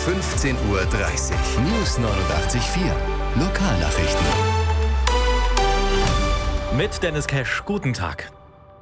15:30 Uhr. News 89.4. Lokalnachrichten. Mit Dennis Kesch, guten Tag.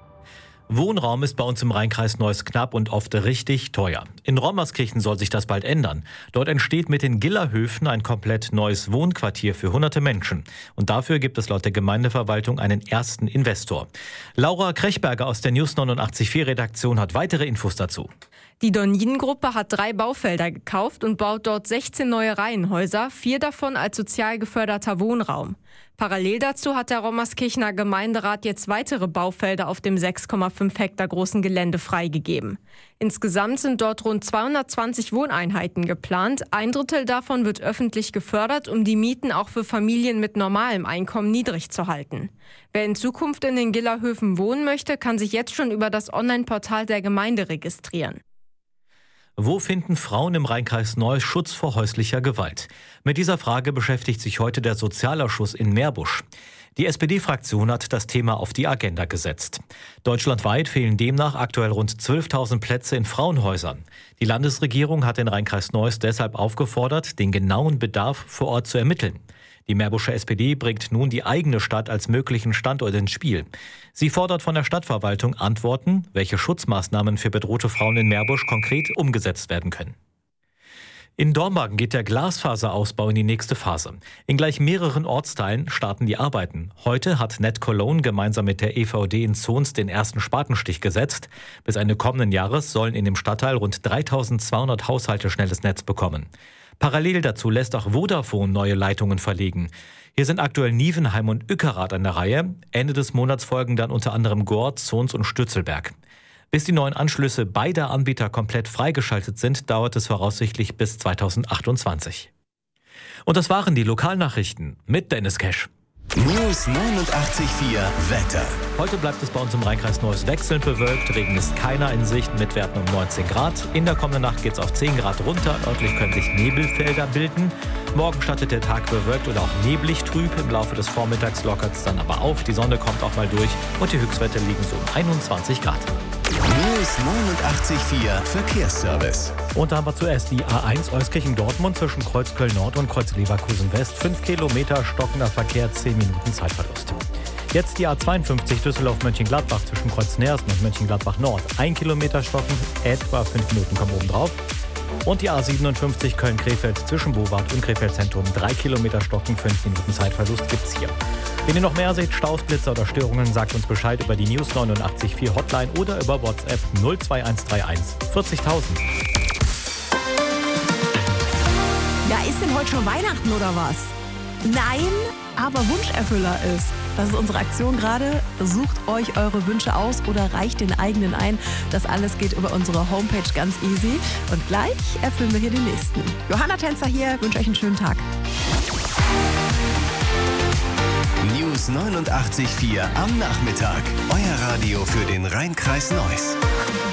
Wohnraum ist bei uns im Rheinkreis Neuss knapp und oft richtig teuer. In Rommerskirchen soll sich das bald ändern. Dort entsteht mit den Gillerhöfen ein komplett neues Wohnquartier für hunderte Menschen. Und dafür gibt es laut der Gemeindeverwaltung einen ersten Investor. Laura Krechberger aus der News 89.4 Redaktion hat weitere Infos dazu. Die Dorniden-Gruppe hat 3 Baufelder gekauft und baut dort 16 neue Reihenhäuser, 4 davon als sozial geförderter Wohnraum. Parallel dazu hat der Rommerskirchener Gemeinderat jetzt weitere Baufelder auf dem 6,5 Hektar großen Gelände freigegeben. Insgesamt sind dort rund 220 Wohneinheiten geplant. 1/3 davon wird öffentlich gefördert, um die Mieten auch für Familien mit normalem Einkommen niedrig zu halten. Wer in Zukunft in den Gillerhöfen wohnen möchte, kann sich jetzt schon über das Online-Portal der Gemeinde registrieren. Wo finden Frauen im Rheinkreis Neuss Schutz vor häuslicher Gewalt? Mit dieser Frage beschäftigt sich heute der Sozialausschuss in Meerbusch. Die SPD-Fraktion hat das Thema auf die Agenda gesetzt. Deutschlandweit fehlen demnach aktuell rund 12.000 Plätze in Frauenhäusern. Die Landesregierung hat den Rheinkreis Neuss deshalb aufgefordert, den genauen Bedarf vor Ort zu ermitteln. Die Meerbuscher SPD bringt nun die eigene Stadt als möglichen Standort ins Spiel. Sie fordert von der Stadtverwaltung Antworten, welche Schutzmaßnahmen für bedrohte Frauen in Meerbusch konkret umgesetzt werden können. In Dormagen geht der Glasfaserausbau in die nächste Phase. In gleich mehreren Ortsteilen starten die Arbeiten. Heute hat Net Cologne gemeinsam mit der EVD in Zons den ersten Spatenstich gesetzt. Bis Ende kommenden Jahres sollen in dem Stadtteil rund 3.200 Haushalte schnelles Netz bekommen. Parallel dazu lässt auch Vodafone neue Leitungen verlegen. Hier sind aktuell Nievenheim und Ueckerath an der Reihe. Ende des Monats folgen dann unter anderem Gort, Zons und Stützelberg. Bis die neuen Anschlüsse beider Anbieter komplett freigeschaltet sind, dauert es voraussichtlich bis 2028. Und das waren die Lokalnachrichten mit Dennis Kesch. News 89.4 Wetter. Heute bleibt es bei uns im Rheinkreis Neuss wechselnd bewölkt. Regen ist keiner in Sicht mit Werten um 19 Grad. In der kommenden Nacht geht es auf 10 Grad runter. Örtlich können sich Nebelfelder bilden. Morgen startet der Tag bewölkt oder auch neblig trüb. Im Laufe des Vormittags lockert es dann aber auf. Die Sonne kommt auch mal durch und die Höchstwerte liegen so um 21 Grad. News 89.4 Verkehrsservice. Und da haben wir zuerst die A1 Euskirchen-Dortmund zwischen Kreuz Köln-Nord und Kreuz Leverkusen-West. 5 Kilometer stockender Verkehr, 10 Minuten Zeitverlust. Jetzt die A52 Düsseldorf-Mönchengladbach zwischen Kreuz Neersen und Mönchengladbach-Nord. 1 Kilometer stocken, etwa 5 Minuten kommen oben drauf. Und die A57 Köln-Krefeld zwischen Bowart und Krefeld-Zentrum. 3 Kilometer stocken, 5 Minuten Zeitverlust gibt's hier. Wenn ihr noch mehr seht, Staus, Blitzer oder Störungen, sagt uns Bescheid über die News 89.4 Hotline oder über WhatsApp 02131 40.000. Ja, ist denn heute schon Weihnachten oder was? Nein, aber Wunscherfüller ist. Das ist unsere Aktion gerade. Sucht euch eure Wünsche aus oder reicht den eigenen ein. Das alles geht über unsere Homepage ganz easy. Und gleich erfüllen wir hier den nächsten. Johanna Tänzer hier, wünsche euch einen schönen Tag. News 89.4 am Nachmittag. Euer Radio für den Rheinkreis Neuss.